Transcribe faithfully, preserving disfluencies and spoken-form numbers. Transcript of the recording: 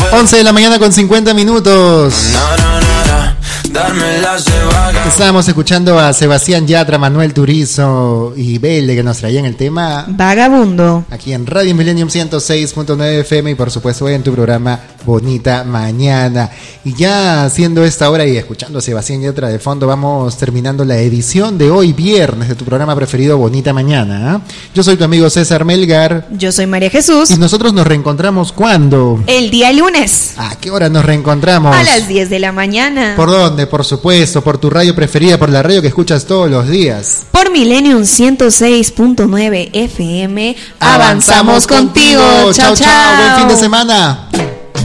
once de la mañana con cincuenta minutos. Estábamos escuchando a Sebastián Yatra, Manuel Turizo y Belle, que nos traían el tema Vagabundo, aquí en Radio Millennium ciento seis punto nueve F M y por supuesto hoy en tu programa Bonita Mañana. Y ya siendo esta hora y escuchando a Sebastián Yatra de fondo, vamos terminando la edición de hoy viernes de tu programa preferido Bonita Mañana, ¿eh? Yo soy tu amigo César Melgar. Yo soy María Jesús. Y nosotros nos reencontramos ¿cuándo? El día lunes. ¿A qué hora nos reencontramos? A las diez de la mañana. ¿Por dónde? Por supuesto, por tu radio preferida, por la radio que escuchas todos los días. Por Millennium ciento seis punto nueve F M. Avanzamos, Avanzamos contigo. Chao, chao. Buen fin de semana.